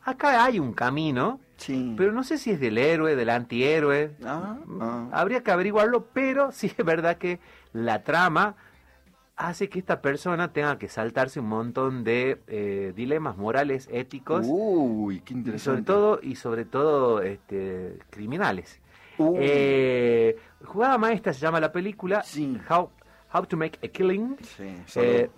acá hay un camino, Sí. pero no sé si es del héroe, del antihéroe. Habría que averiguarlo, pero sí es verdad que la trama hace que esta persona tenga que saltarse un montón de dilemas morales, éticos, Uy, qué y interesante. sobre todo criminales. Uh. Jugada maestra se llama la película, Sí. How to Make a Killing. Sí, salud.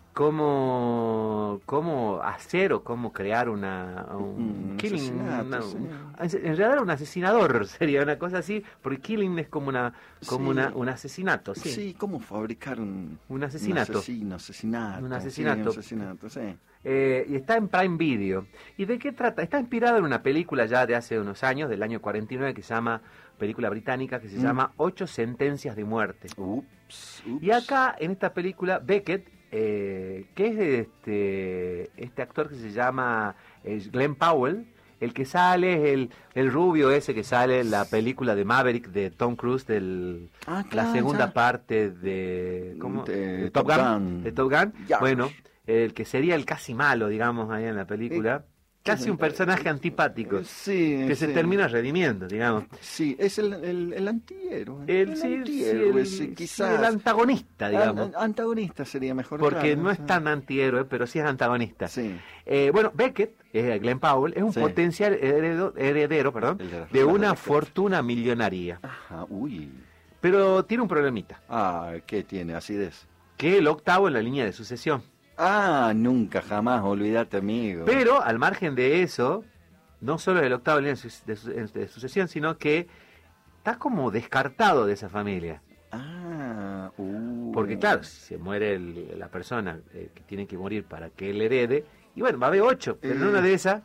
Cómo hacer o cómo crear un killing, asesinato, sí. En realidad un asesinador sería una cosa así, porque killing es como Sí. un asesinato, sí. Sí, ¿cómo fabricar un asesinato. Un asesinato. Un asesinato. Sí, un asesinato, sí. Y está en Prime Video. ¿Y de qué trata? Está inspirado en una película ya de hace unos años, del año 49, que se llama, película británica, que se llama 8 sentencias de muerte. Ups. Y acá, en esta película, Beckett, que es de este actor que se llama Glenn Powell, el que sale es el rubio ese que sale en la película de Maverick de Tom Cruise, Claro, la segunda ya. parte de, ¿cómo? De Top Top Gun. Gun. De Top Gun. Ya. Bueno, el que sería el casi malo, digamos, ahí en la película. Casi un personaje antipático. Sí, que sí. se termina redimiendo, digamos. Sí, es el antihéroe. El quizás. el antagonista, digamos. Antagonista sería mejor. Porque claro, no es tan antihéroe, pero sí es antagonista. Sí. Bueno, Beckett, Glenn Powell, es un Sí. potencial heredero, El de de una Beckett. fortuna millonaria. Ajá, uy. Pero tiene un problemita, ¿Qué tiene? Acidez. que el octavo en la línea de sucesión. Nunca, jamás, olvídate, amigo. Pero al margen de eso, no solo es el octavo en la línea de sucesión, sino que está como descartado de esa familia. Porque claro, si se muere la persona que tiene que morir para que él herede, y bueno, va a haber 8, pero en una de esas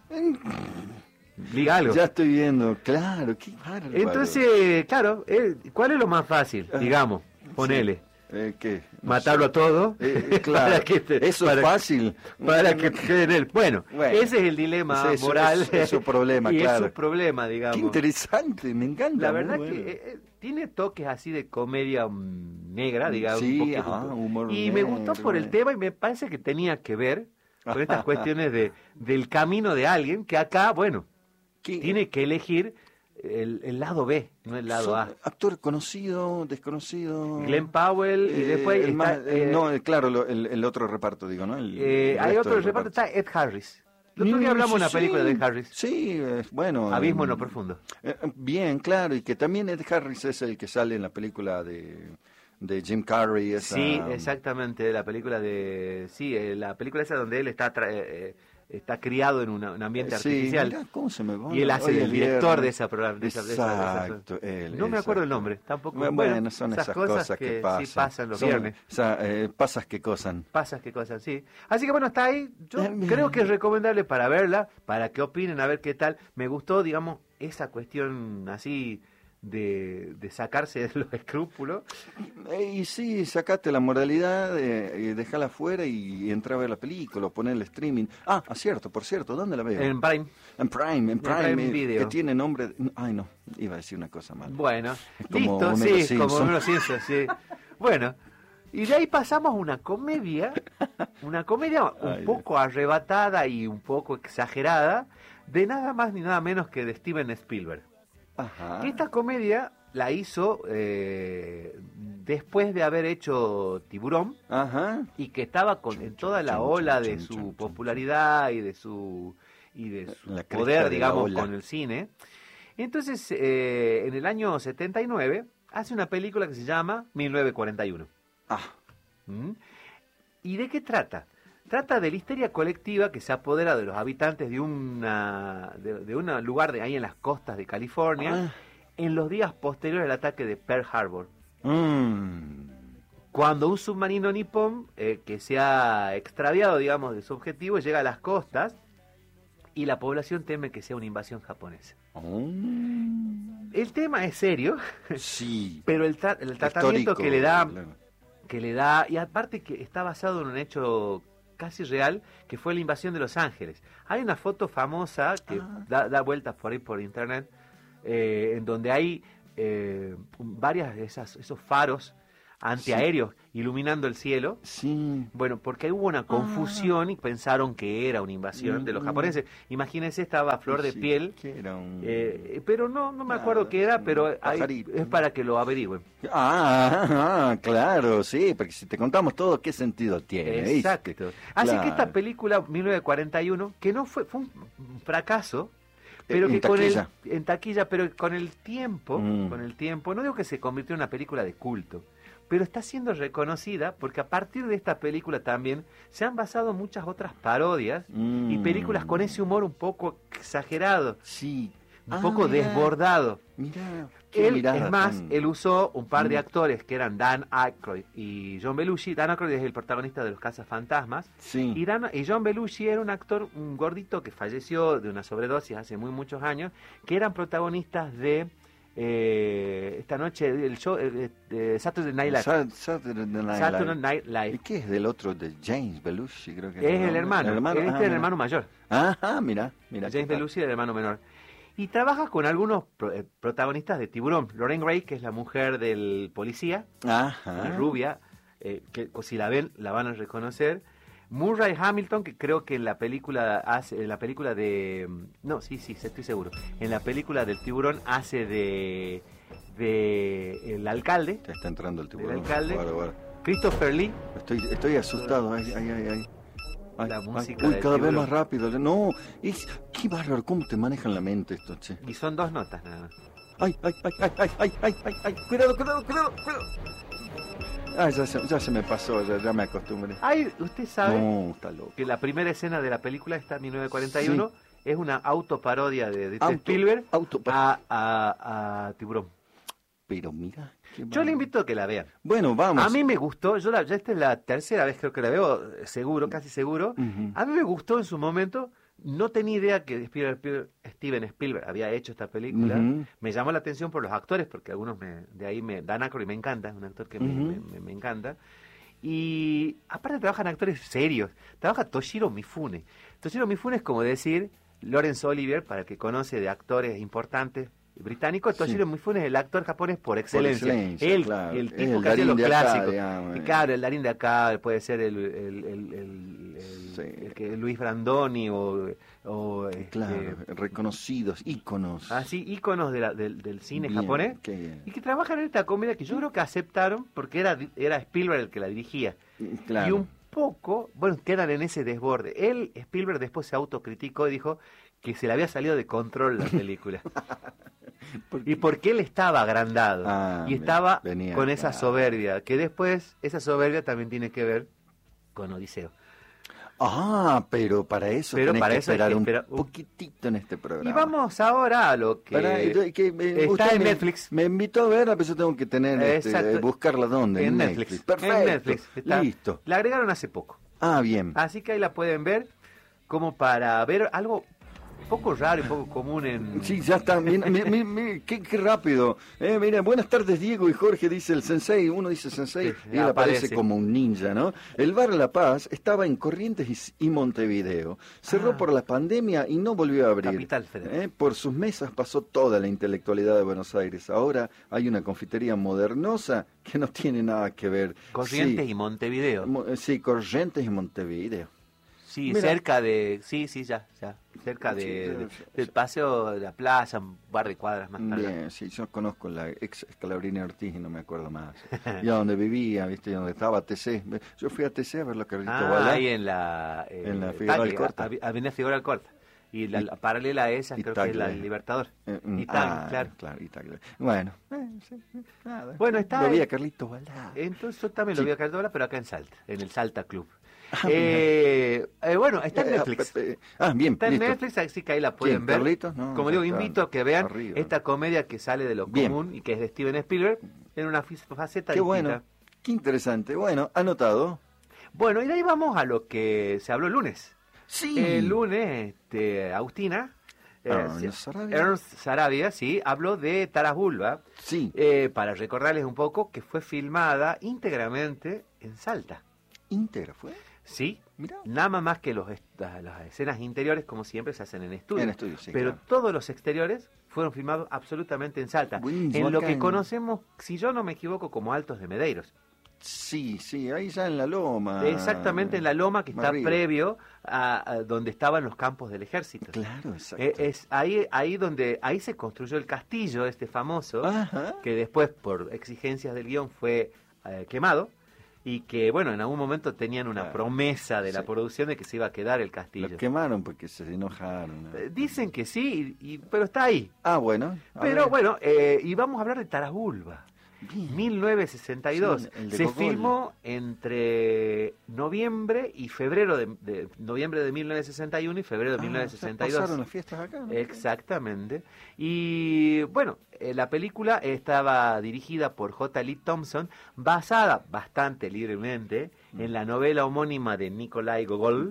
diga algo. Ya estoy viendo, claro, qué bárbaro. Entonces, claro, ¿cuál es lo más fácil? Digamos, ponele. ¿Qué? Matarlo a todos. Claro, eso es fácil. Para que quede en él. Bueno, Bueno, ese es el dilema es moral. es su problema, y claro. es su problema, digamos. Qué interesante, me encanta. La muy verdad bueno. que tiene toques así de comedia negra, digamos. Sí, un poquito. humor Y me negro, gustó por el tema y me parece que tenía que ver con estas cuestiones del camino de alguien que acá, bueno, tiene que elegir el lado B, no el lado A. Actor conocido, desconocido. Glenn Powell y después claro, el otro reparto, digo, ¿no? Hay resto otro del reparto, está Ed Harris. El otro día hablamos de una película de Ed Harris. Sí, bueno. Abismo en lo profundo. Bien, claro, y que también Ed Harris es el que sale en la película de Jim Carrey. Sí, exactamente, la película la película esa donde él está criado en un ambiente artificial. Mirá, ¿cómo se me va? Y él hace Hoy el es director viernes. de esa programa. Exacto, él. No me acuerdo el exacto. nombre, tampoco. Bueno, son esas cosas que pasan. Sí pasan los viernes. Pasas que cosan. Pasas que cosas, sí. Así que bueno, está ahí. Yo Bien. creo que es recomendable para verla, para que opinen, a ver qué tal. Me gustó, digamos, esa cuestión así de sacarse de los escrúpulos. Y sí, sacate la moralidad, dejala afuera y entra a ver la película, o poner el streaming. Cierto, por cierto, ¿dónde la veo? En Prime. En Prime Video. Que tiene nombre... Ay, no, iba a decir una cosa mala. Bueno, Como listo, Homero sí, Simpson. como Homero Simpson, sí. Bueno, y de ahí pasamos a una comedia un poco arrebatada y un poco exagerada, de nada más ni nada menos que de Steven Spielberg. Ajá. Esta comedia la hizo después de haber hecho Tiburón. Ajá. Y que estaba en toda la ola de su popularidad y de su La cresta poder, de digamos, la ola. con el cine. Entonces, en el año 79, hace una película que se llama 1941. ¿Mm? ¿Y de qué trata? Trata de la histeria colectiva que se apodera de los habitantes de un lugar ahí en las costas de California en los días posteriores al ataque de Pearl Harbor. Cuando un submarino nipón que se ha extraviado, digamos, de su objetivo llega a las costas y la población teme que sea una invasión japonesa. El tema es serio, Sí. pero el tratamiento Histórico, que le da, y aparte que está basado en un hecho casi real, que fue la invasión de Los Ángeles. Hay una foto famosa que da vueltas por ahí por internet, en donde hay varias de esos faros antiaéreos iluminando el cielo. Sí. Bueno, porque hubo una confusión y pensaron que era una invasión de los japoneses. Imagínense, estaba a flor de piel. Que era un... pero no me acuerdo qué era, pero es para que lo averigüen. Claro, sí, porque si te contamos todo, ¿qué sentido tiene? Exacto. ¿Viste? Así Claro. que esta película, 1941, que no fue un fracaso, pero En que taquilla. en taquilla, pero con el tiempo, no digo que se convirtió en una película de culto, pero está siendo reconocida porque a partir de esta película también se han basado muchas otras parodias y películas con ese humor un poco exagerado, Sí. un poco mirá, desbordado. Mirá, Es más, él usó un par de actores que eran Dan Aykroyd y John Belushi. Dan Aykroyd es el protagonista de Los Cazafantasmas. Sí. Y John Belushi era un actor, un gordito que falleció de una sobredosis hace muchos años, que eran protagonistas de esta noche, el show de Saturday Night Live. Saturday Night Live. Live. ¿Y qué es del otro de James Belushi? Creo que Es el hermano. Este es el mira. hermano mayor. Mira. James Belushi es el hermano menor. Y trabaja con algunos protagonistas de Tiburón. Lorraine Gray, que es la mujer del policía, rubia, que si la ven la van a reconocer. Murray Hamilton, que creo que en la película de... No, sí, estoy seguro. En la película del Tiburón hace de el alcalde. Te está entrando el tiburón. El alcalde. Guarda. Christopher Lee. Estoy asustado. Ay. La música Uy, del cada vez tiburón. más rápido. No, qué bárbaro, cómo te manejan la mente esto, che. Y son 2 notas nada más. Ay. Cuidado. Ya se me pasó, ya me acostumbré. Usted sabe No, está loco. que la primera escena de la película, esta 1941, es una autoparodia de Spielberg Autoparodia. a Tiburón. Pero mira. Yo le invito a que la vean. Bueno, vamos. A mí me gustó, ya esta es la tercera vez creo que la veo, casi seguro. A mí me gustó en su momento, no tenía idea que Steven Spielberg había hecho esta película. Me llamó la atención por los actores, porque algunos Dan Aykroyd me encanta, es un actor que me encanta. Y aparte trabajan actores serios, trabaja Toshiro Mifune. Toshiro Mifune es como decir Laurence Olivier, para el que conoce de actores importantes británicos. Toshiro Mifune es el actor japonés por excelencia. Claro. El tipo El que hace los Darín de acá, clásicos. digamos, Claro, el Darín de acá, puede ser Luis Brandoni o claro, reconocidos, íconos. Así, íconos del cine Bien, japonés. qué bien. Y que trabajan en esta comedia que yo creo que aceptaron porque era Spielberg el que la dirigía. Claro. Y un poco, quedan en ese desborde. Spielberg después se autocriticó y dijo que se le había salido de control la película. Y porque él estaba agrandado y estaba con esa soberbia, que después esa soberbia también tiene que ver con Odiseo. Pero para eso tenés que esperar un poquitito en este programa. Y vamos ahora a lo que está en Netflix. Me invitó a verla, pero yo tengo que buscarla ¿dónde? En Netflix. Perfecto. En Netflix. Listo. La agregaron hace poco. Bien. Así que ahí la pueden ver como para ver algo poco raro y poco común en... Sí, ya está. Mira, qué rápido. Mira, buenas tardes, Diego y Jorge, dice el sensei. Uno dice sensei y él aparece como un ninja, ¿no? El bar La Paz estaba en Corrientes y Montevideo. Cerró por la pandemia y no volvió a abrir. Capital Federal. Por sus mesas pasó toda la intelectualidad de Buenos Aires. Ahora hay una confitería modernosa que no tiene nada que ver. Corrientes y Montevideo. Sí, Corrientes y Montevideo. Sí, mira, cerca de... Sí, ya. Cerca del paseo de la playa, un par de cuadras más tarde. Bien, sí, yo conozco la ex Scalabrini Ortiz y no me acuerdo más. Y a donde vivía, ¿viste? Y donde estaba TC. Yo fui a TC a ver los Carlitos Balá. Ahí en la Figueroa Alcorta. Avenida Figueroa Alcorta. Y la paralela a esa creo que es la Libertador. Claro. Bueno, nada. Bueno, está... Lo vi a Carlitos Balá. Entonces yo también lo vi a Carlitos Balá, pero acá en Salta, en el Salta Club. Bueno, está en Netflix. Bien, está en Netflix, así que ahí la pueden ver. ¿Carlitos? No, como digo, invito a que vean esta comedia que sale de lo común y que es de Steven Spielberg en una faceta distinta. Bueno, qué interesante. Bueno, anotado. Bueno, y de ahí vamos a lo que se habló el lunes. Sí. El lunes, Agustina Ernst Sarabia, sí, habló de Taras Bulba. Sí. Para recordarles un poco que fue filmada íntegramente en Salta. ¿Íntegra fue? Sí, mirá. Nada más que las escenas interiores, como siempre, se hacen en estudio. En estudio, sí. Pero claro. todos los exteriores fueron filmados absolutamente en Salta. Buenísimo, en lo que conocemos, si yo no me equivoco, como Altos de Medeiros. Sí, ahí ya en la loma. Exactamente en la loma que está previo a donde estaban los campos del ejército. Claro, exacto. Es ahí se construyó el castillo famoso, que después por exigencias del guión fue quemado, y que bueno, en algún momento tenían una promesa de la producción de que se iba a quedar el castillo. Lo quemaron porque se enojaron. Dicen que sí, pero está ahí. Bueno. Pero bueno, y vamos a hablar de Tarasbulba. 1962. Sí, se filmó entre noviembre y febrero de noviembre de 1961 y febrero de 1962. Pasaron las fiestas acá, ¿no? Exactamente. Y bueno, la película estaba dirigida por J. Lee Thompson, basada bastante libremente en la novela homónima de Nikolai Gogol.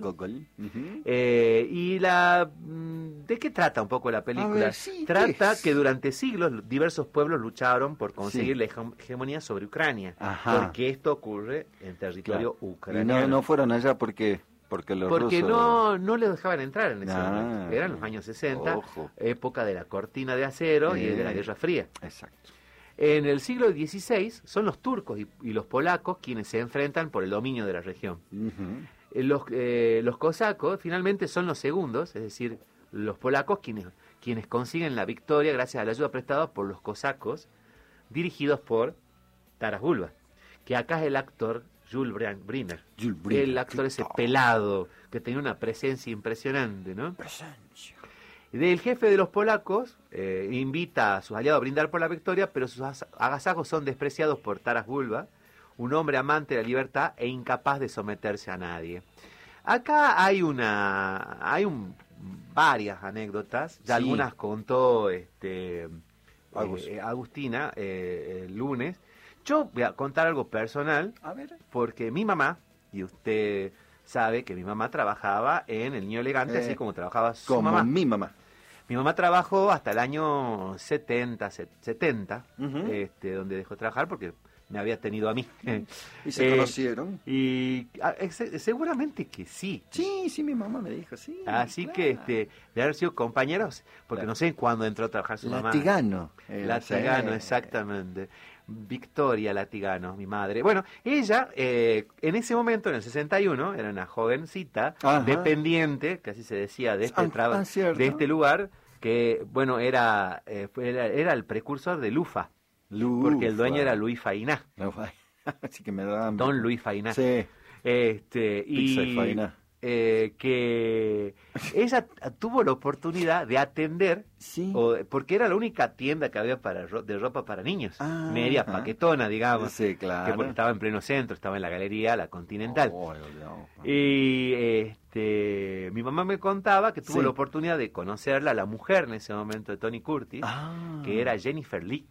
Y ¿de qué trata un poco la película? Trata que durante siglos diversos pueblos lucharon por conseguir la hegemonía sobre Ucrania, porque esto ocurre en territorio ucraniano. Y no fueron allá porque los rusos... no les dejaban entrar en ese momento. Eran los años 60, época de la cortina de acero y de la Guerra Fría. Exacto. En el siglo XVI son los turcos y los polacos quienes se enfrentan por el dominio de la región. Los cosacos finalmente son los segundos, es decir, los polacos quienes consiguen la victoria gracias a la ayuda prestada por los cosacos, dirigidos por Tarasbulba, que acá es el actor Jules Briner. El actor ese pelado, que tenía una presencia impresionante, ¿no? El jefe de los polacos invita a sus aliados a brindar por la victoria, pero sus agasajos son despreciados por Tarasbulba, un hombre amante de la libertad e incapaz de someterse a nadie. Acá hay varias anécdotas, ya algunas contó Agustina el lunes. Yo voy a contar algo personal, porque mi mamá, y usted sabe que mi mamá trabajaba en el Niño Elegante, así como trabajaba su mamá. Como mi mamá. Mi mamá trabajó hasta el año 70, donde dejó de trabajar porque me había tenido a mí. ¿Y se conocieron? Y seguramente que sí. Sí, mi mamá me dijo, sí. Así claro. Que de haber sido compañeros, porque no sé cuándo entró a trabajar su mamá. Latigano, exactamente. Victoria Latigano, mi madre. Bueno, ella, en ese momento, en el 61, era una jovencita, dependiente, que así se decía, de este lugar, que, bueno, era el precursor de Lufa. Porque el dueño era Luis Fainá. Así que me daban... Don Luis Fainá. Sí. Y Fainá. Que ella tuvo la oportunidad de atender, porque era la única tienda que había de ropa para niños, media paquetona, digamos, sí, claro. Que porque estaba en pleno centro, estaba en la galería La Continental. Y mi mamá me contaba que tuvo la oportunidad de conocerla, la mujer en ese momento de Tony Curtis, que era Jennifer Lee.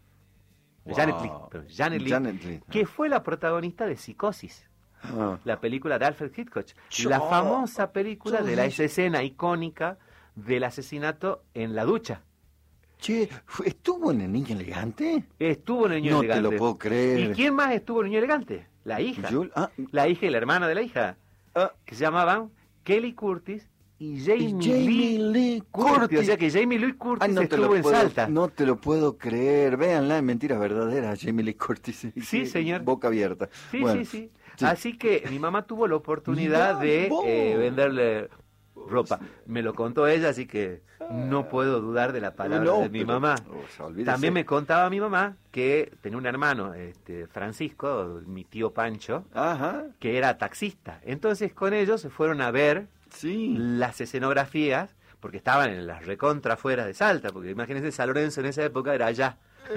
Janet Lee, que fue la protagonista de Psicosis. La película de Alfred Hitchcock, la famosa película de la escena icónica del asesinato en la ducha. Che, ¿estuvo en El Niño Elegante? Estuvo en El Niño Elegante. No te lo puedo creer. ¿Y quién más estuvo en El Niño Elegante? La hija. La hija y la hermana de la hija, que se llamaban Kelly Curtis y Jamie Lee Curtis. O sea que Jamie Lee Curtis estuvo en Salta. No te lo puedo creer. Véanla en Mentiras Verdaderas, Jamie Lee Curtis. Sí, señor. Boca abierta. Sí. Así que mi mamá tuvo la oportunidad de venderle ropa. Me lo contó ella, así que no puedo dudar de la palabra de mi mamá. También me contaba mi mamá que tenía un hermano, Francisco, mi tío Pancho, que era taxista. Entonces con ellos se fueron a ver las escenografías, porque estaban en las recontra afuera de Salta, porque imagínense, San Lorenzo en esa época era allá.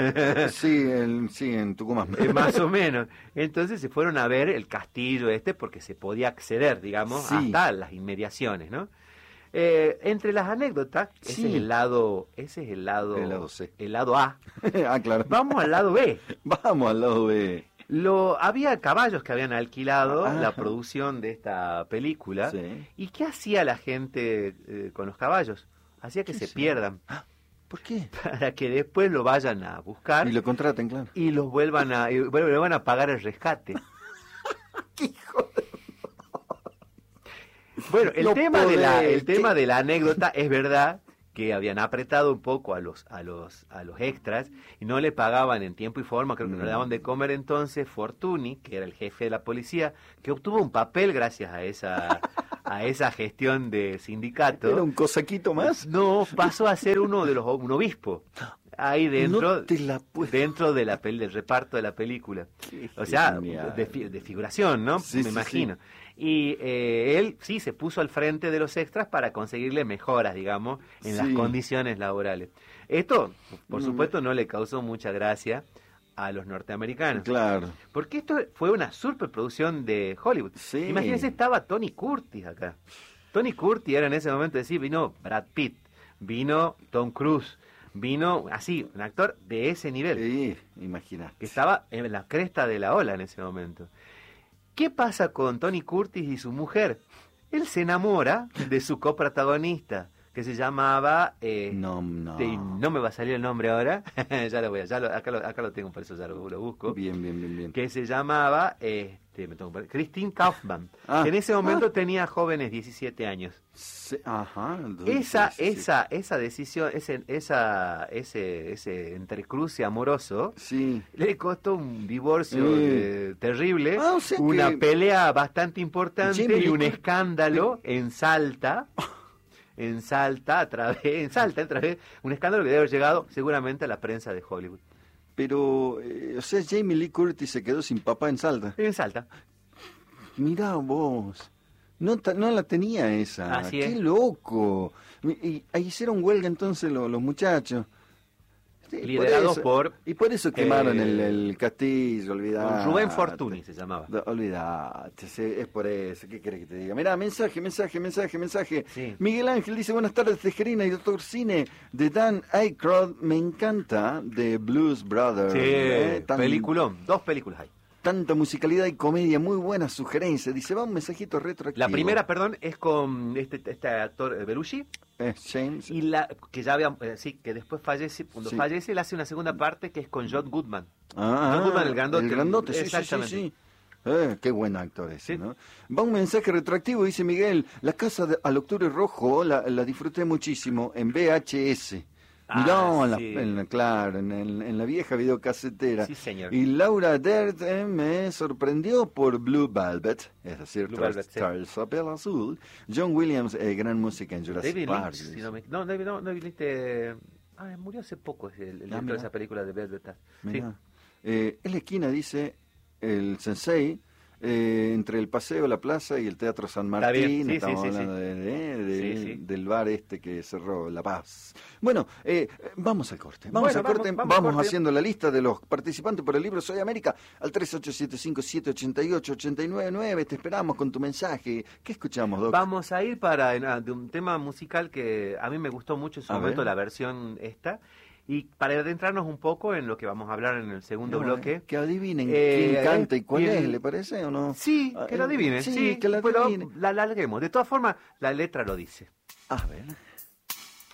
en Tucumán. Más o menos. Entonces se fueron a ver el castillo porque se podía acceder, digamos, hasta las inmediaciones, ¿no? Entre las anécdotas, ese es el lado C. El lado A. Claro. Vamos al lado B. Había caballos que habían alquilado la producción de esta película. ¿Y qué hacía la gente con los caballos? Hacía que se pierdan. ¿Por qué? Para que después lo vayan a buscar. Y lo contraten, claro. Y los vuelvan a pagar el rescate. ¡Qué hijo de... Bueno, el tema de la anécdota es verdad que habían apretado un poco a los extras y no le pagaban en tiempo y forma, creo que no le daban de comer. Entonces Fortuny, que era el jefe de la policía, que obtuvo un papel gracias a esa gestión de sindicato. ¿Era un cosaquito más? No, pasó a ser un obispo. Ahí dentro, dentro de del reparto de la película. O sea, de figuración, ¿no? Sí, me imagino. Y él sí se puso al frente de los extras para conseguirle mejoras, digamos, en las condiciones laborales. Esto, por supuesto, no le causó mucha gracia a los norteamericanos. Claro. Porque esto fue una superproducción de Hollywood. Sí. Imagínense, estaba Tony Curtis acá. Tony Curtis era en ese momento, vino Brad Pitt, vino Tom Cruise, vino así, un actor de ese nivel. Sí, imagina. Que estaba en la cresta de la ola en ese momento. ¿Qué pasa con Tony Curtis y su mujer? Él se enamora de su coprotagonista, que se llamaba... no me va a salir el nombre ahora. Acá lo tengo, por eso ya lo busco. Bien. Que se llamaba Christine Kaufman, que en ese momento tenía jóvenes 17 años. Esa decisión, ese entrecruce amoroso, le costó un divorcio terrible, una pelea bastante importante y un escándalo en Salta, otra vez, un escándalo que debe haber llegado seguramente a la prensa de Hollywood. Pero, Jamie Lee Curtis se quedó sin papá en Salta. En Salta. Mirá vos. No la tenía esa. Así ¡Qué es. loco! Y hicieron huelga entonces los muchachos. Sí, liderados por... Y por eso quemaron el castillo, olvidate. Rubén Fortuny se llamaba. Olvidate, es por eso. ¿Qué querés que te diga? Mirá, mensaje. Sí. Miguel Ángel dice, buenas tardes, Tejerina y Doctor Cine, de Dan Aykroyd. Me encanta, de Blues Brothers. Sí, peliculón. 2 películas hay. Tanta musicalidad y comedia, muy buena sugerencia. Dice, va un mensajito retroactivo. La primera, perdón, es con este actor Belushi. James. Y que ya había, que después fallece. Cuando fallece, él hace una segunda parte que es con John Goodman. John Goodman, el grandote. El grandote, sí. Qué buen actor ese, ¿no? Va un mensaje retroactivo, dice Miguel. La casa al Octubre Rojo la disfruté muchísimo en VHS. Mirá, en la vieja videocasetera. Sí, señor. Y Laura Dern me sorprendió por Blue Velvet, es decir, Stars of el Azul. John Williams, gran música en Jurassic Park. David Lynch murió hace poco el director de esa película de Velvet. En la esquina dice el Sensei, entre el Paseo, la Plaza y el Teatro San Martín. Estamos hablando del bar que cerró La Paz. Bueno, vamos al corte. Vamos haciendo la lista de los participantes por el libro Soy América al 3875-788-899. Te esperamos con tu mensaje. ¿Qué escuchamos, Doc? Vamos a ir de un tema musical que a mí me gustó mucho en su momento, la versión esta. Y para adentrarnos un poco en lo que vamos a hablar en el segundo bloque. Que adivinen quién canta y cuál es, ¿le parece o no? Sí, que lo adivinen. Sí, que lo adivinen. La larguemos. De todas formas, la letra lo dice. A ver.